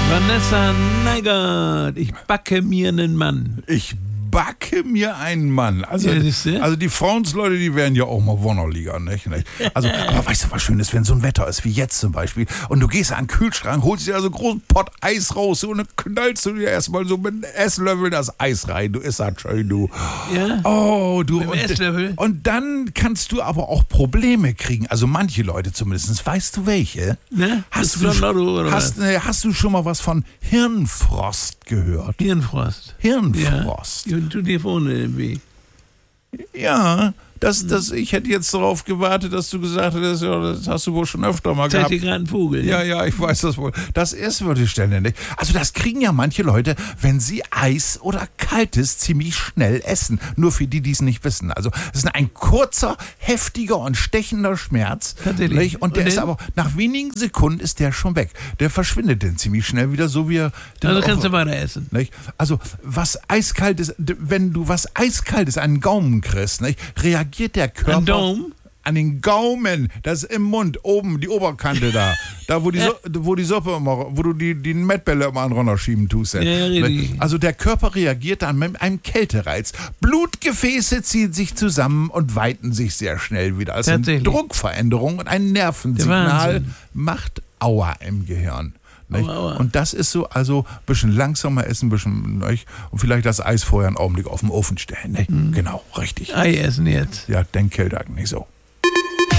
Vanessa Neigert, ich backe mir einen Mann. Ich backe mir einen Mann. Also, Ja, siehste? also die Frauensleute, die werden ja auch mal Wonnerliga, nicht? Also, aber weißt du, was schön ist, wenn so ein Wetter ist, wie jetzt zum Beispiel, und du gehst an den Kühlschrank, holst dir so einen großen Pott Eis raus und dann knallst du dir erstmal so mit einem Esslöffel das Eis rein. Du isst das schön, du. Ja? Oh, du. Mit dem Esslöffel? Und dann kannst du aber auch Probleme kriegen. Also manche Leute zumindest. Weißt du welche? Ne? Hast Das ist Lotto, oder hast du schon mal was von Hirnfrost gehört? Hirnfrost. Hirnfrost. Ja, tut dir vorne im Weg. Ja, ich hätte jetzt darauf gewartet, dass du gesagt hättest, ja, das hast du wohl schon öfter mal Zeig gehabt. dir gerade einen Vogel. Ja, ich weiß das wohl. Das ist wirklich ständig. Also das kriegen ja manche Leute, wenn sie Eis oder Kaltes ziemlich schnell essen. Nur für die, die es nicht wissen. Also es ist ein kurzer, heftiger und stechender Schmerz. Tatsächlich. Nicht? Und der ist aber, nach wenigen Sekunden ist der schon weg. Der verschwindet dann ziemlich schnell wieder, so wie er... Also kannst du weiter essen. Nicht? Also was Eiskaltes, wenn du was Eiskaltes an den Gaumen kriegst, nicht, reagiert der Körper... Ein Daumen? An den Gaumen, das ist im Mund, oben, die Oberkante da. Da, wo die Suppe immer, wo du die Mettbälle immer runterschieben tust. Ja, richtig. Also der Körper reagiert dann mit einem Kältereiz. Blutgefäße ziehen sich zusammen und weiten sich sehr schnell wieder. Also eine Druckveränderung und ein Nervensignal macht Aua im Gehirn. Aua. Und das ist so, also ein bisschen langsamer essen, ein bisschen, und vielleicht das Eis vorher einen Augenblick auf den Ofen stellen. Genau, richtig. Ei essen jetzt. Ja, den Kältag nicht so.